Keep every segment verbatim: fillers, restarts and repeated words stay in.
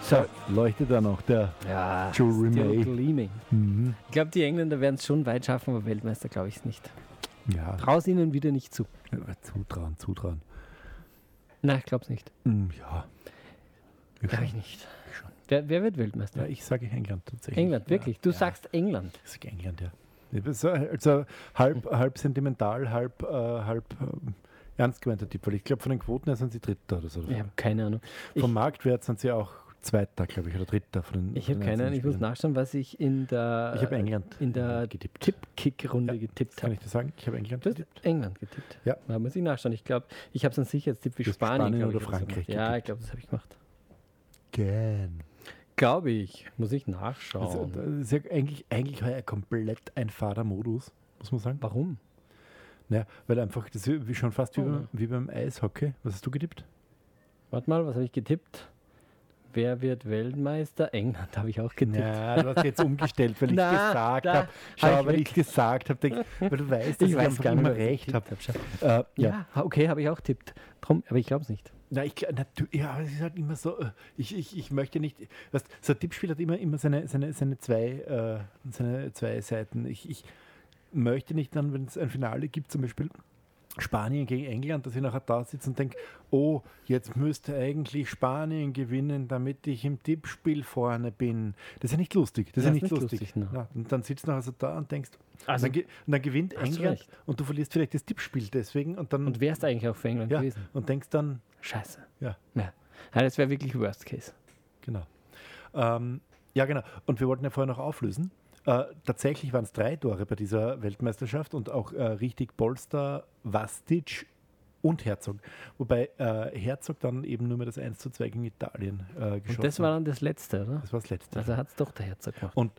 So, leuchtet da noch der Ja, Jewelry still May. gleaming. Mhm. Ich glaube, die Engländer werden es schon weit schaffen, aber Weltmeister glaube ich es nicht. Ja, Traus ihnen wieder nicht zu. zutrauen, zutrauen. Nein, ich glaube es nicht. Mhm, ja. Glaube ich nicht. Ich schon. Wer, wer wird Weltmeister? Ja, ich sage England tatsächlich. England, wirklich? Ja, Du ja. sagst England. Ich sage England, ja. Also, also halb, halb sentimental, halb, äh, halb ähm, ernst gemeinter Tipp, weil ich glaube, von den Quoten her sind sie Dritter oder so. Ich habe keine Ahnung. Ich, Vom Marktwert sind sie auch Zweiter, glaube ich, oder Dritter. Von den, ich von habe den keine Ahnung. Ich muss Spielern. nachschauen, was ich in der, Ich habe England in der getippt. Tipp-Kick-Runde Ja, getippt Kann habe. ich dir sagen? Ich habe England Du hast getippt. England getippt. Ja. Da muss ich nachschauen. Ich glaube, ich habe es an Sicherheitstipp wie Du hast Spanien, Spanien glaub ich, oder so Frankreich gemacht. Ja, ich getippt. glaube, das habe ich gemacht. Gern. Glaube ich. Muss ich nachschauen. Also, das ist ja eigentlich, eigentlich heuer komplett ein fader Modus, muss man sagen. Warum? Naja, weil einfach, das ist wie schon fast wie, Oh, beim, ne. wie beim Eishockey. Was hast du getippt? Warte mal, was habe ich getippt? Wer wird Weltmeister? England habe ich auch getippt. Ja, du hast jetzt umgestellt, weil ich Na, gesagt da habe. Schau, hab ich weil weg. ich gesagt habe, weil du weißt, dass ich, Ich weiß einfach gar nicht, immer was ich recht habe. getippt hab. Äh, ja. Ja, ha- okay, habe ich auch getippt. Drum, aber ich glaube es nicht. Na, ich, na, du, ja, aber es ist halt immer so, äh, ich, ich, ich möchte nicht, weißt, so ein Tippspiel hat immer, immer seine, seine, seine, zwei, äh, seine zwei Seiten. Ich, ich möchte nicht dann, wenn es ein Finale gibt, zum Beispiel Spanien gegen England, dass ich nachher da sitze und denke, oh, jetzt müsste eigentlich Spanien gewinnen, damit ich im Tippspiel vorne bin. Das ist ja nicht lustig. Das ist ja nicht lustig. lustig, ne. Ja, und dann sitzt du nachher so da und denkst, Also- und, dann, ge- und dann gewinnt Hast du England recht. und du verlierst vielleicht das Tippspiel deswegen und dann Und wärst eigentlich auch für England ja, gewesen? und denkst dann, Scheiße. ja, Ja, ja das wäre wirklich Worst Case. genau. Ähm, ja, genau. Und wir wollten ja vorher noch auflösen. Äh, tatsächlich waren es drei Tore bei dieser Weltmeisterschaft und auch äh, richtig Polster, Vastic und Herzog. Wobei äh, Herzog dann eben nur mehr das eins zu zwei gegen Italien äh, geschossen Und das war hat. dann das Letzte, oder? Das war das Letzte. Also hat es doch der Herzog gemacht. Und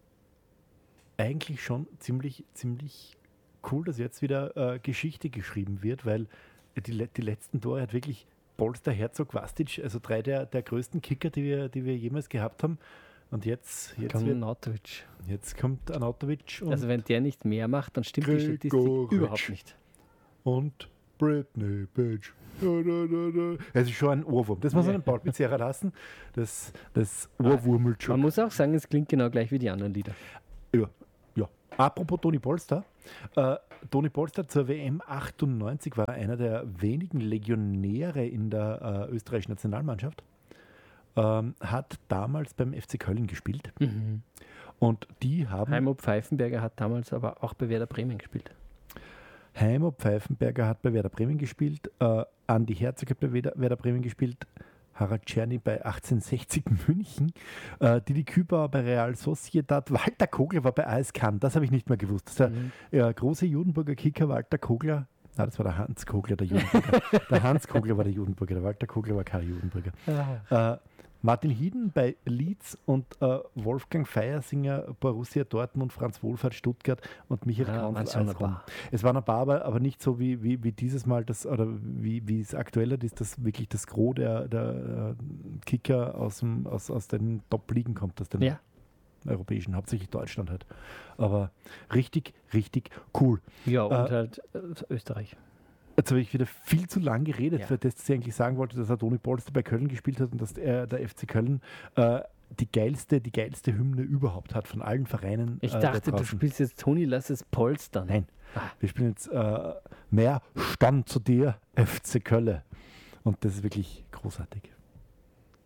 eigentlich schon ziemlich, ziemlich cool, dass jetzt wieder äh, Geschichte geschrieben wird, weil die, le- die letzten Tore hat wirklich Polster, Herzog, Vastic, also drei der, der größten Kicker, die wir, die wir jemals gehabt haben. Und jetzt, jetzt, Komm, wird, Nautovic. jetzt kommt Anatovic und, Also wenn der nicht mehr macht, dann stimmt die Statistik Gregoritsch. überhaupt nicht. und Britney Page. Da, da, da, da. Es ist schon ein Ohrwurm. Das muss man den Paul Pizzerra lassen. Das, das Ohrwurmelt Man schon. muss auch sagen, es klingt genau gleich wie die anderen Lieder. Ja, ja. Apropos Toni Polster. Äh, Toni Polster zur W M achtundneunzig war einer der wenigen Legionäre in der äh, österreichischen Nationalmannschaft. Ähm, hat damals beim F C Köln gespielt. Und die haben. Heimo Pfeifenberger hat damals aber auch bei Werder Bremen gespielt. Heimo Pfeifenberger hat bei Werder Bremen gespielt. Äh, Andi Herzog hat bei Werder, Werder Bremen gespielt. Harald Czerny bei achtzehnhundertsechzig München. Äh, Didi Kübauer bei Real Sociedad. Walter Kogler war bei A S Cannes. Das habe ich nicht mehr gewusst. Das ist der Mhm. ja, große Judenburger Kicker Walter Kogler. Nein, das war der Hans Kogler, der Judenburger. Der Hans Kogler war der Judenburger. Der Walter Kogler war kein Judenburger. Äh, Martin Hieden bei Leeds und äh, Wolfgang Feiersinger, Borussia Dortmund, Franz Wohlfahrt, Stuttgart und Michael Ja, Kranzl manchmal als ein Rom. paar. Es waren ein paar, aber, aber nicht so wie, wie, wie dieses Mal, das, oder wie, wie es aktuell ist, dass wirklich das Gros der, der äh, Kicker aus, dem, aus, aus den Top-Ligen kommt, aus den Ja. europäischen, hauptsächlich Deutschland halt. Aber richtig, richtig cool. Ja, und Äh, halt äh, Österreich. Jetzt habe ich wieder viel zu lang geredet, Ja. für das ich eigentlich sagen wollte, dass er Toni Polster bei Köln gespielt hat und dass er, der F C Köln äh, die geilste, die geilste Hymne überhaupt hat von allen Vereinen. Ich äh, dachte, da du draußen. spielst jetzt Toni, lass es polstern. Nein, Ah. wir spielen jetzt äh, mehr Stand zu dir, F C Köln. Und das ist wirklich großartig.